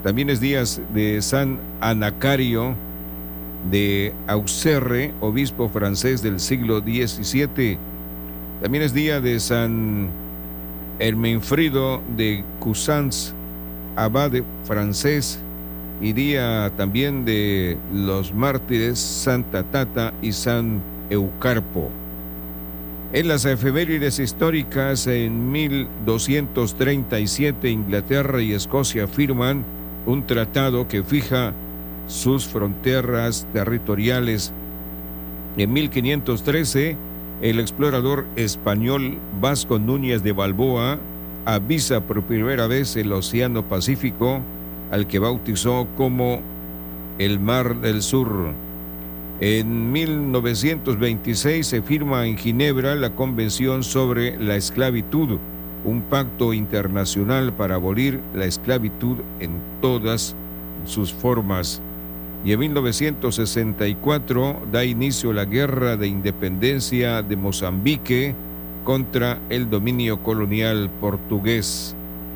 También es día de San Anacario de Auxerre, obispo francés del siglo XVII. También es día de San Hermenfrido de Cusans, abad francés, y día también de los mártires Santa Tata y San Eucarpo. En las efemérides históricas, en 1237 Inglaterra y Escocia firman un tratado que fija sus fronteras territoriales. En 1513, el explorador español Vasco Núñez de Balboa avisa por primera vez el Océano Pacífico, al que bautizó como el Mar del Sur. En 1926 se firma en Ginebra la Convención sobre la Esclavitud, un pacto internacional para abolir la esclavitud en todas sus formas. Y en 1964 da inicio la Guerra de Independencia de Mozambique contra el dominio colonial portugués.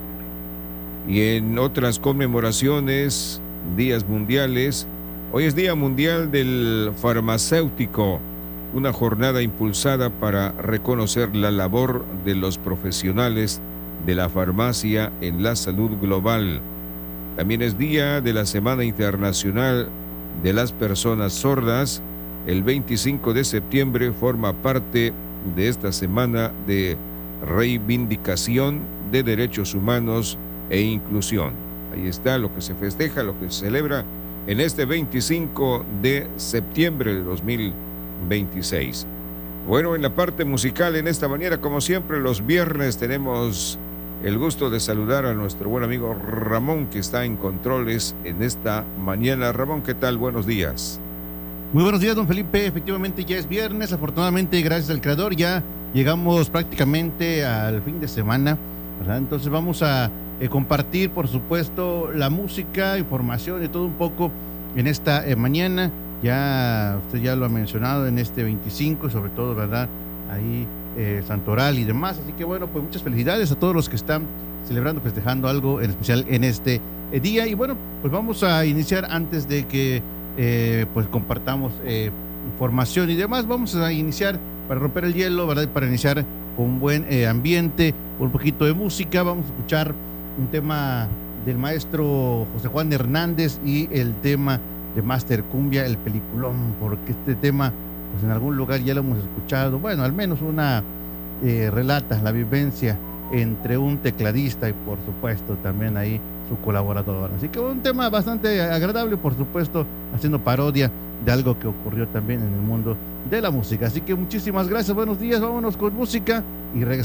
Y en otras conmemoraciones, días mundiales, hoy es Día Mundial del Farmacéutico, una jornada impulsada para reconocer la labor de los profesionales de la farmacia en la salud global. También es día de la Semana Internacional de las Personas Sordas. El 25 de septiembre forma parte de esta semana de reivindicación de derechos humanos e inclusión. Ahí está lo que se festeja, lo que se celebra en este 25 de septiembre de 2026. Bueno, en la parte musical en esta mañana, como siempre, los viernes tenemos el gusto de saludar a nuestro buen amigo Ramón, que está en controles en esta mañana. Ramón, ¿qué tal? Buenos días. Muy buenos días, don Felipe. Efectivamente ya es viernes, afortunadamente, gracias al Creador, ya llegamos prácticamente al fin de semana, ¿verdad? Entonces vamos a compartir, por supuesto, la música, información y todo un poco en esta mañana. Ya usted ya lo ha mencionado en este 25, sobre todo, ¿verdad? Ahí Santoral y demás. Así que bueno, pues muchas felicidades a todos los que están celebrando, festejando algo en especial en este día. Y bueno, pues vamos a iniciar antes de que pues compartamos información y demás. Vamos a iniciar para romper el hielo, ¿verdad? Para iniciar con un buen ambiente, un poquito de música. Vamos a escuchar un tema del maestro José Juan Hernández y el tema de Master Cumbia, el peliculón, porque este tema pues en algún lugar ya lo hemos escuchado. Bueno, al menos una relata la vivencia entre un tecladista y por supuesto también ahí su colaborador. Así que un tema bastante agradable, por supuesto, haciendo parodia de algo que ocurrió también en el mundo de la música. Así que muchísimas gracias, buenos días, vámonos con música y regresamos.